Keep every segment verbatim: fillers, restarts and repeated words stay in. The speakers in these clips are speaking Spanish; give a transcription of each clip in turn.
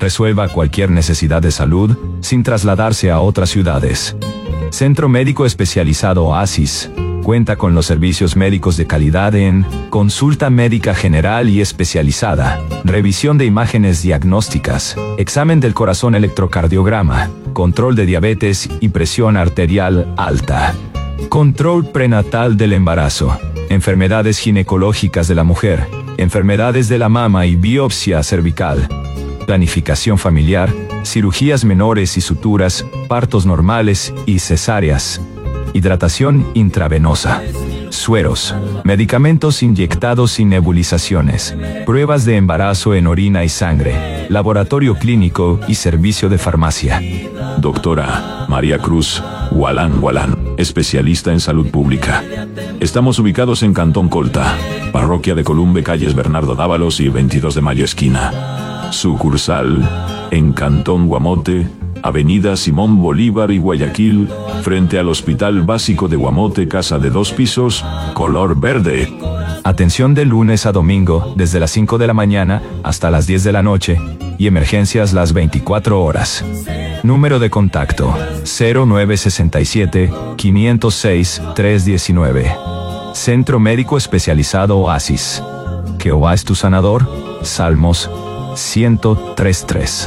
Resuelva cualquier necesidad de salud sin trasladarse a otras ciudades. Centro Médico Especializado Oasis cuenta con los servicios médicos de calidad en consulta médica general y especializada, revisión de imágenes diagnósticas, examen del corazón electrocardiograma, control de diabetes y presión arterial alta, control prenatal del embarazo, enfermedades ginecológicas de la mujer, enfermedades de la mama y biopsia cervical, planificación familiar, cirugías menores y suturas, partos normales y cesáreas, hidratación intravenosa, sueros, medicamentos inyectados y nebulizaciones, pruebas de embarazo en orina y sangre, laboratorio clínico y servicio de farmacia. Doctora María Cruz Gualán Gualán, especialista en salud pública. Estamos ubicados en Cantón Colta, Parroquia de Columbe, calles Bernardo Dávalos y veintidós de mayo esquina. Sucursal en Cantón Guamote, Avenida Simón Bolívar y Guayaquil, frente al Hospital Básico de Guamote, casa de dos pisos, color verde. Atención de lunes a domingo, desde las cinco de la mañana hasta las diez de la noche, y emergencias las veinticuatro horas. Número de contacto, cero nueve seis siete, cinco cero seis, tres uno nueve. Centro Médico Especializado Oasis. Jehová es tu sanador. Salmos ciento tres tres.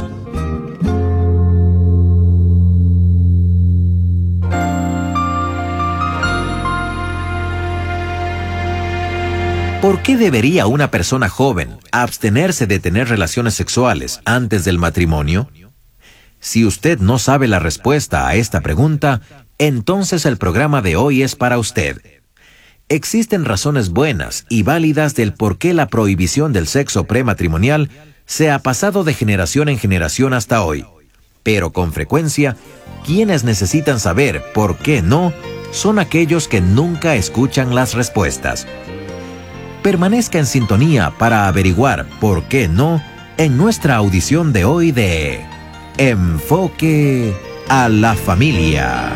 ¿Por qué debería una persona joven abstenerse de tener relaciones sexuales antes del matrimonio? Si usted no sabe la respuesta a esta pregunta, entonces el programa de hoy es para usted. Existen razones buenas y válidas del por qué la prohibición del sexo prematrimonial se ha pasado de generación en generación hasta hoy. Pero con frecuencia, quienes necesitan saber por qué no son aquellos que nunca escuchan las respuestas. Permanezca en sintonía para averiguar por qué no en nuestra audición de hoy de Enfoque a la Familia.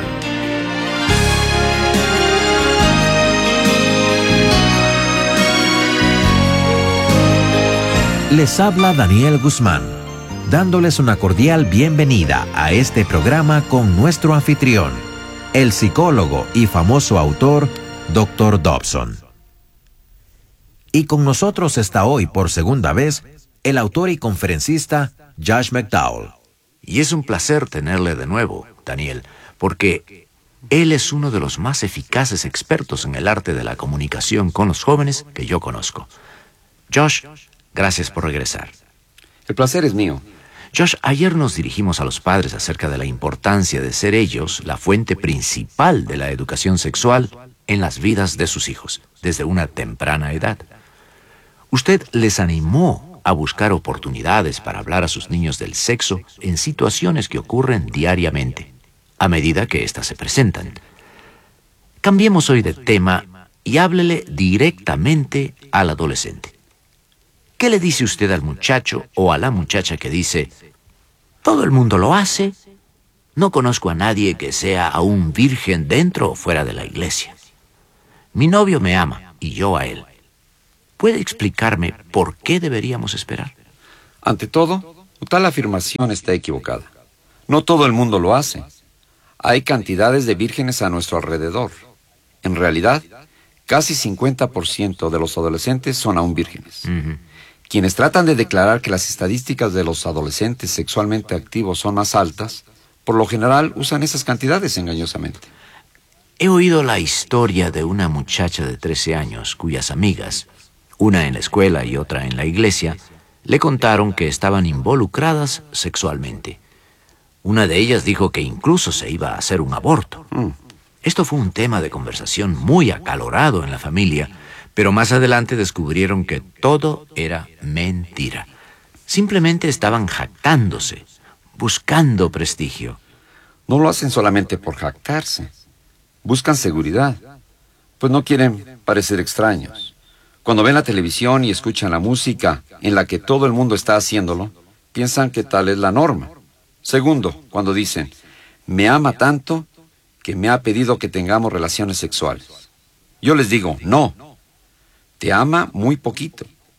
Les habla Daniel Guzmán, dándoles una cordial bienvenida a este programa con nuestro anfitrión, el psicólogo y famoso autor, doctor Dobson. Y con nosotros está hoy, por segunda vez, el autor y conferencista Josh McDowell. Y es un placer tenerle de nuevo, Daniel, porque él es uno de los más eficaces expertos en el arte de la comunicación con los jóvenes que yo conozco. Josh, gracias por regresar. El placer es mío. Josh, ayer nos dirigimos a los padres acerca de la importancia de ser ellos la fuente principal de la educación sexual en las vidas de sus hijos, desde una temprana edad. Usted les animó a buscar oportunidades para hablar a sus niños del sexo en situaciones que ocurren diariamente, a medida que éstas se presentan. Cambiemos hoy de tema y háblele directamente al adolescente. ¿Qué le dice usted al muchacho o a la muchacha que dice, todo el mundo lo hace, no conozco a nadie que sea aún virgen dentro o fuera de la iglesia? Mi novio me ama y yo a él. ¿Puede explicarme por qué deberíamos esperar? Ante todo, tal afirmación está equivocada. No todo el mundo lo hace. Hay cantidades de vírgenes a nuestro alrededor. En realidad, casi cincuenta por ciento de los adolescentes son aún vírgenes. Uh-huh. Quienes tratan de declarar que las estadísticas de los adolescentes sexualmente activos son más altas, por lo general usan esas cantidades engañosamente. He oído la historia de una muchacha de trece años cuyas amigas, una en la escuela y otra en la iglesia, le contaron que estaban involucradas sexualmente. Una de ellas dijo que incluso se iba a hacer un aborto. Mm. Esto fue un tema de conversación muy acalorado en la familia, pero más adelante descubrieron que todo era mentira. Simplemente estaban jactándose, buscando prestigio. No lo hacen solamente por jactarse. Buscan seguridad, pues no quieren parecer extraños. Cuando ven la televisión y escuchan la música en la que todo el mundo está haciéndolo, piensan que tal es la norma. Segundo, cuando dicen, me ama tanto que me ha pedido que tengamos relaciones sexuales. Yo les digo, no, te ama muy poquito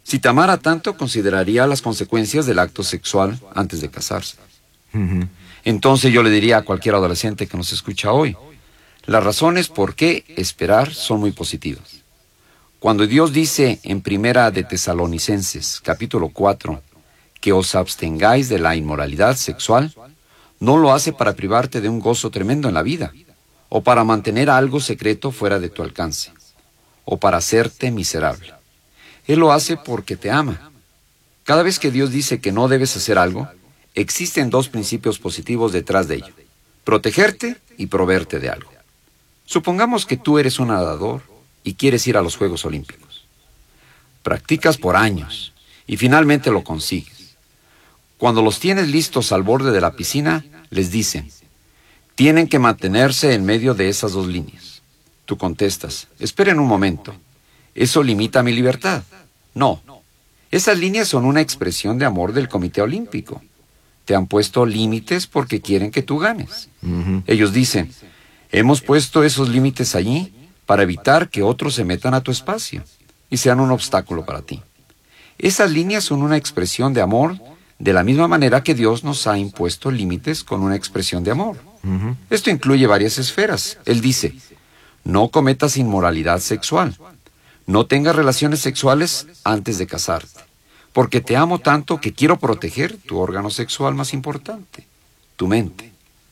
Si te amara tanto, consideraría las consecuencias del acto sexual antes de casarse. Ujú. Entonces yo le diría a cualquier adolescente que nos escucha hoy, las razones por qué esperar son muy positivas. Cuando Dios dice en Primera de Tesalonicenses, capítulo cuatro, que os abstengáis de la inmoralidad sexual, no lo hace para privarte de un gozo tremendo en la vida, o para mantener algo secreto fuera de tu alcance, o para hacerte miserable. Él lo hace porque te ama. Cada vez que Dios dice que no debes hacer algo, existen dos principios positivos detrás de ello: protegerte y proveerte de algo. Supongamos que tú eres un nadador y quieres ir a los Juegos Olímpicos. Practicas por años y finalmente lo consigues. Cuando los tienes listos al borde de la piscina, les dicen, tienen que mantenerse en medio de esas dos líneas. Tú contestas, esperen un momento, ¿eso limita mi libertad? No, esas líneas son una expresión de amor del Comité Olímpico. Te han puesto límites porque quieren que tú ganes. Ujú. Ellos dicen, hemos puesto esos límites allí para evitar que otros se metan a tu espacio y sean un obstáculo para ti. Esas líneas son una expresión de amor de la misma manera que Dios nos ha impuesto límites con una expresión de amor. Ujú. Esto incluye varias esferas. Él dice, no cometas inmoralidad sexual. No tengas relaciones sexuales antes de casarte, porque te amo tanto que quiero proteger tu órgano sexual más importante, tu mente.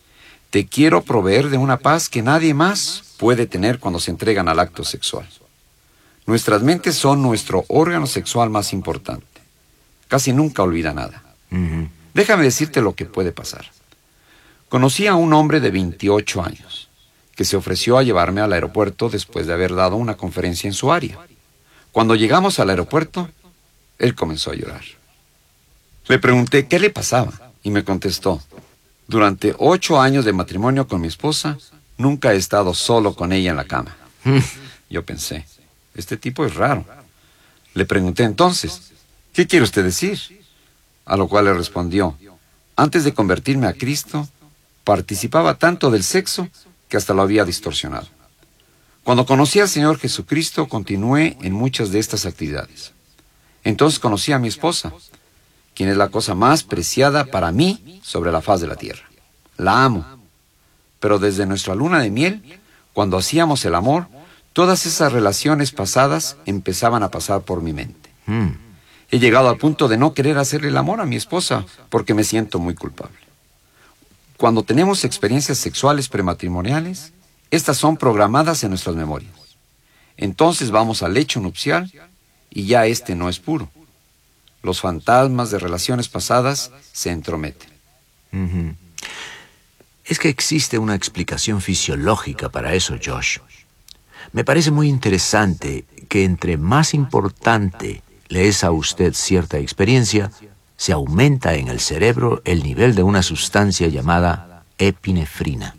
Te quiero proveer de una paz que nadie más puede tener cuando se entregan al acto sexual. Nuestras mentes son nuestro órgano sexual más importante. Casi nunca olvida nada. Ujú. Déjame decirte lo que puede pasar. Conocí a un hombre de veintiocho años que se ofreció a llevarme al aeropuerto después de haber dado una conferencia en su área. Cuando llegamos al aeropuerto, él comenzó a llorar. Le pregunté qué le pasaba y me contestó, durante ocho años de matrimonio con mi esposa, nunca he estado solo con ella en la cama. Yo pensé, este tipo es raro. Le pregunté entonces, ¿qué quiere usted decir? A lo cual le respondió, antes de convertirme a Cristo, participaba tanto del sexo que hasta lo había distorsionado. Cuando conocí al Señor Jesucristo, continué en muchas de estas actividades. Entonces conocí a mi esposa, quien es la cosa más preciada para mí sobre la faz de la tierra. La amo. Pero desde nuestra luna de miel, cuando hacíamos el amor, todas esas relaciones pasadas empezaban a pasar por mi mente. Mm. He llegado al punto de no querer hacerle el amor a mi esposa porque me siento muy culpable. Cuando tenemos experiencias sexuales prematrimoniales, estas son programadas en nuestras memorias. Entonces vamos al lecho nupcial y ya este no es puro. Los fantasmas de relaciones pasadas se entrometen. Ujú. Es que existe una explicación fisiológica para eso, Josh. Me parece muy interesante que entre más importante le es a usted cierta experiencia, se aumenta en el cerebro el nivel de una sustancia llamada epinefrina.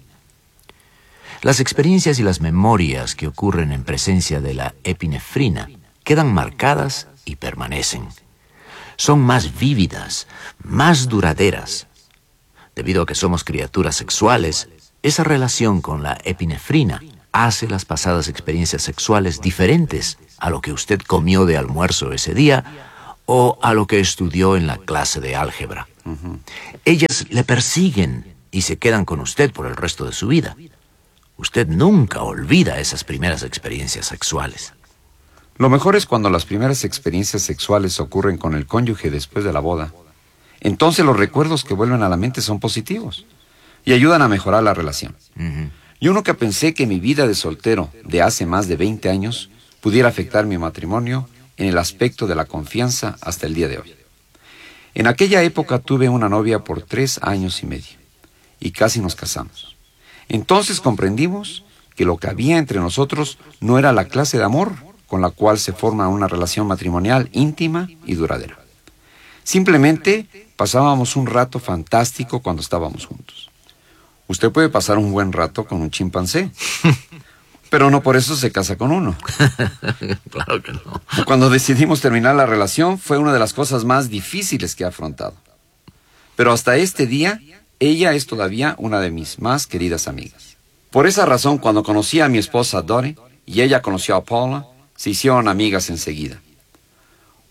Las experiencias y las memorias que ocurren en presencia de la epinefrina quedan marcadas y permanecen. Son más vívidas, más duraderas. Debido a que somos criaturas sexuales, esa relación con la epinefrina hace las pasadas experiencias sexuales diferentes a lo que usted comió de almuerzo ese día o a lo que estudió en la clase de álgebra. Uh-huh. Ellas le persiguen y se quedan con usted por el resto de su vida. Usted nunca olvida esas primeras experiencias sexuales. Lo mejor es cuando las primeras experiencias sexuales ocurren con el cónyuge después de la boda. Entonces los recuerdos que vuelven a la mente son positivos y ayudan a mejorar la relación. Uh-huh. Yo nunca pensé que mi vida de soltero de hace más de veinte años pudiera afectar mi matrimonio en el aspecto de la confianza hasta el día de hoy. En aquella época tuve una novia por tres años y medio y casi nos casamos. Entonces comprendimos que lo que había entre nosotros no era la clase de amor con la cual se forma una relación matrimonial íntima y duradera. Simplemente pasábamos un rato fantástico cuando estábamos juntos. Usted puede pasar un buen rato con un chimpancé, pero no por eso se casa con uno. Claro que no. Cuando decidimos terminar la relación fue una de las cosas más difíciles que he afrontado. Pero hasta este día, ella es todavía una de mis más queridas amigas. Por esa razón, cuando conocí a mi esposa Dori y ella conoció a Paula, se hicieron amigas enseguida.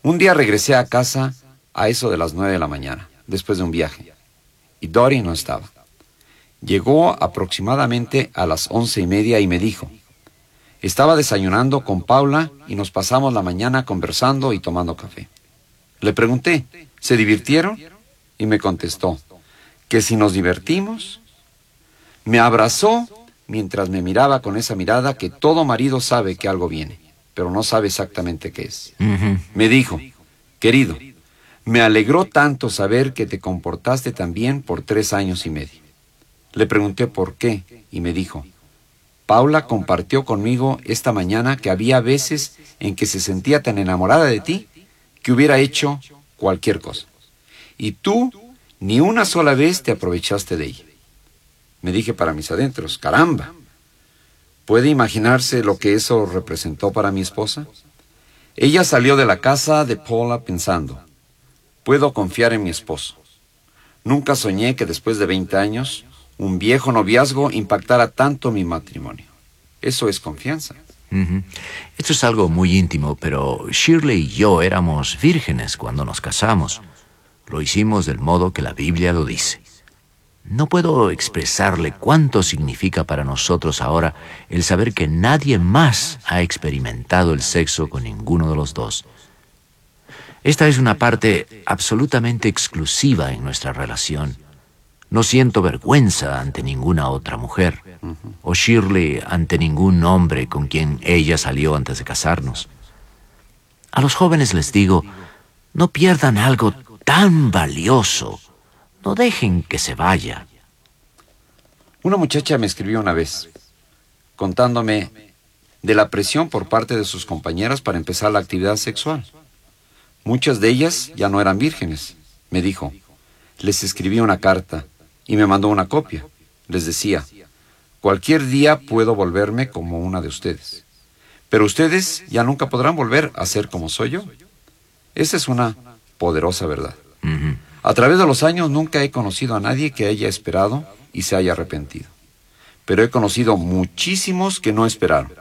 Un día regresé a casa a eso de las nueve de la mañana, después de un viaje, y Dory no estaba. Llegó aproximadamente a las once y media y me dijo, estaba desayunando con Paula y nos pasamos la mañana conversando y tomando café. Le pregunté, ¿se divirtieron? Y me contestó, que si nos divertimos. Me abrazó mientras me miraba con esa mirada que todo marido sabe que algo viene, pero no sabe exactamente qué es. Uh-huh. Me dijo, querido, me alegró tanto saber que te comportaste tan bien por tres años y medio. Le pregunté por qué y me dijo, Paula compartió conmigo esta mañana que había veces en que se sentía tan enamorada de ti que hubiera hecho cualquier cosa. Y tú ni una sola vez te aprovechaste de ella. Me dije para mis adentros, caramba, ¿puede imaginarse lo que eso representó para mi esposa? Ella salió de la casa de Paula pensando, puedo confiar en mi esposo. Nunca soñé que después de veinte años, un viejo noviazgo impactara tanto mi matrimonio. Eso es confianza. Uh-huh. Esto es algo muy íntimo, pero Shirley y yo éramos vírgenes cuando nos casamos. Lo hicimos del modo que la Biblia lo dice. No puedo expresarle cuánto significa para nosotros ahora el saber que nadie más ha experimentado el sexo con ninguno de los dos. Esta es una parte absolutamente exclusiva en nuestra relación. No siento vergüenza ante ninguna otra mujer, uh-huh. o Shirley ante ningún hombre con quien ella salió antes de casarnos. A los jóvenes les digo, no pierdan algo tan valioso. No dejen que se vaya. Una muchacha me escribió una vez, contándome de la presión por parte de sus compañeras para empezar la actividad sexual. Muchas de ellas ya no eran vírgenes. Me dijo, les escribí una carta y me mandó una copia. Les decía, cualquier día puedo volverme como una de ustedes, pero ustedes ya nunca podrán volver a ser como soy yo. Esa es una poderosa verdad. Uh-huh. A través de los años nunca he conocido a nadie que haya esperado y se haya arrepentido. Pero he conocido muchísimos que no esperaron.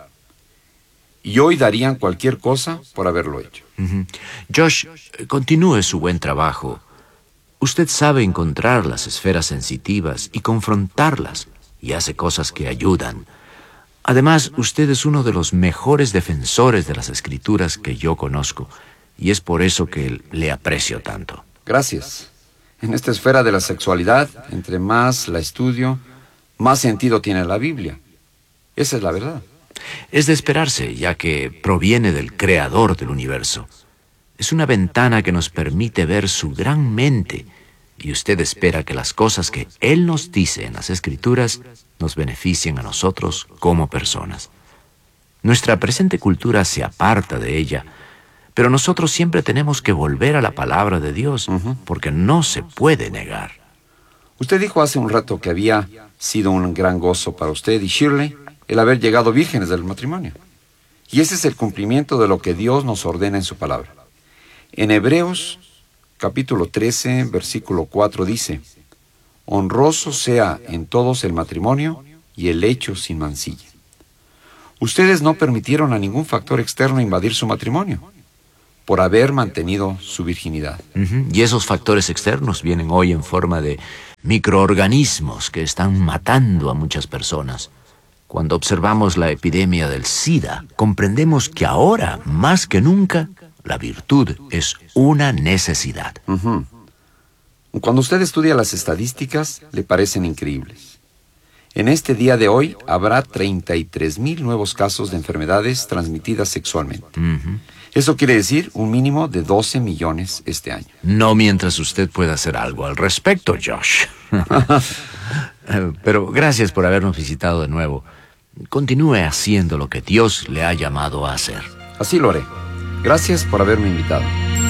Y hoy darían cualquier cosa por haberlo hecho. Uh-huh. Josh, continúe su buen trabajo. Usted sabe encontrar las esferas sensitivas y confrontarlas, y hace cosas que ayudan. Además, usted es uno de los mejores defensores de las Escrituras que yo conozco, y es por eso que le aprecio tanto. Gracias. En esta esfera de la sexualidad, entre más la estudio, más sentido tiene la Biblia. Esa es la verdad. Es de esperarse, ya que proviene del Creador del universo. Es una ventana que nos permite ver su gran mente, y usted espera que las cosas que Él nos dice en las Escrituras nos beneficien a nosotros como personas. Nuestra presente cultura se aparta de ella, pero nosotros siempre tenemos que volver a la palabra de Dios, uh-huh. porque no se puede negar. Usted dijo hace un rato que había sido un gran gozo para usted y Shirley el haber llegado vírgenes del matrimonio. Y ese es el cumplimiento de lo que Dios nos ordena en su palabra. En Hebreos, capítulo trece, versículo cuatro dice, honroso sea en todos el matrimonio y el lecho sin mancilla. Ustedes no permitieron a ningún factor externo invadir su matrimonio, por haber mantenido su virginidad. Uh-huh. Y esos factores externos vienen hoy en forma de microorganismos que están matando a muchas personas. Cuando observamos la epidemia del SIDA, comprendemos que ahora, más que nunca, la virtud es una necesidad. Uh-huh. Cuando usted estudia las estadísticas, le parecen increíbles. En este día de hoy habrá treinta y tres mil nuevos casos de enfermedades transmitidas sexualmente. Uh-huh. Eso quiere decir un mínimo de doce millones este año. No mientras usted pueda hacer algo al respecto, Josh. Pero gracias por habernos visitado de nuevo. Continúe haciendo lo que Dios le ha llamado a hacer. Así lo haré. Gracias por haberme invitado.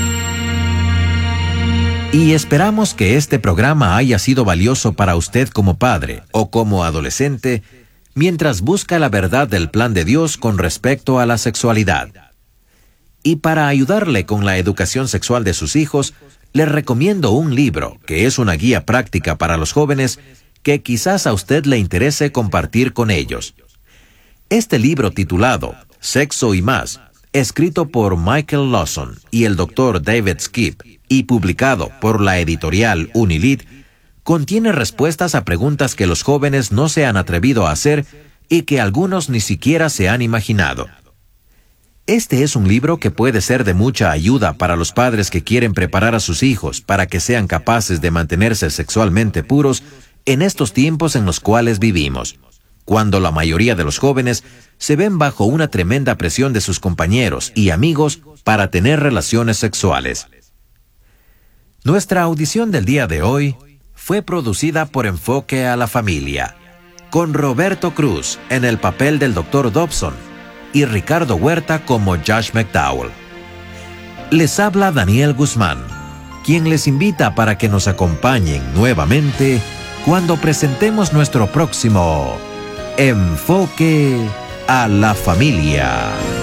Y esperamos que este programa haya sido valioso para usted como padre o como adolescente mientras busca la verdad del plan de Dios con respecto a la sexualidad. Y para ayudarle con la educación sexual de sus hijos, le recomiendo un libro que es una guía práctica para los jóvenes que quizás a usted le interese compartir con ellos. Este libro titulado Sexo y más escrito por Michael Lawson y el doctor David Skip y publicado por la editorial Unilit, contiene respuestas a preguntas que los jóvenes no se han atrevido a hacer y que algunos ni siquiera se han imaginado. Este es un libro que puede ser de mucha ayuda para los padres que quieren preparar a sus hijos para que sean capaces de mantenerse sexualmente puros en estos tiempos en los cuales vivimos, cuando la mayoría de los jóvenes se ven bajo una tremenda presión de sus compañeros y amigos para tener relaciones sexuales. Nuestra audición del día de hoy fue producida por Enfoque a la Familia, con Roberto Cruz en el papel del doctor Dobson y Ricardo Huerta como Josh McDowell. Les habla Daniel Guzmán, quien les invita para que nos acompañen nuevamente cuando presentemos nuestro próximo Enfoque a la Familia.